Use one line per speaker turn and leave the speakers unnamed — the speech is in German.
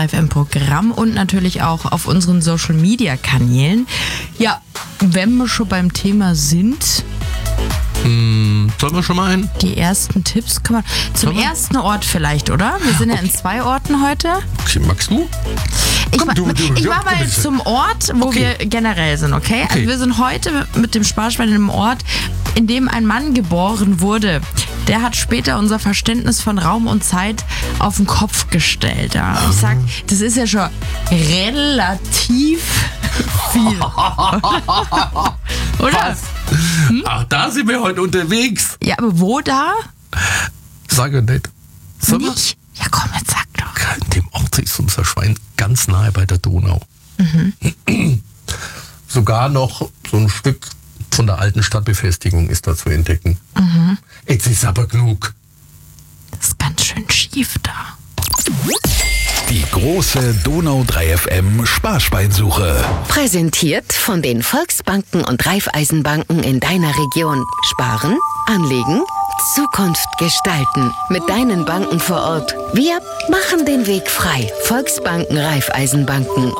3FM-Programm und natürlich auch auf unseren Social-Media-Kanälen. Ja, wenn wir schon beim Thema sind...
Sollen wir schon mal ein?
Die ersten Tipps kann man... Zum ersten Ort vielleicht, oder? Wir sind ja in 2 Orten heute.
Okay, magst du?
Ich war mal
bitte.
zum Ort, wo wir generell sind, okay? Also wir sind heute mit dem Sparschwein in einem Ort, in dem ein Mann geboren wurde. Der hat später unser Verständnis von Raum und Zeit auf den Kopf gestellt. Ja. Ich sag, das ist ja schon relativ viel. Oder?
Ach, da sind wir heute unterwegs.
Ja, aber wo da?
Sage nicht. Sag mal.
Nicht? Ja komm, jetzt sag doch.
In dem Ort ist unser Schwein ganz nahe bei der Donau. Sogar noch so ein Stück von der alten Stadtbefestigung ist da zu entdecken. Jetzt ist aber genug.
Das ist ganz schön schief da.
Die große Donau 3FM Sparschweinsuche.
Präsentiert von den Volksbanken und Raiffeisenbanken in deiner Region. Sparen, anlegen, Zukunft gestalten. Mit deinen Banken vor Ort. Wir machen den Weg frei. Volksbanken, Raiffeisenbanken.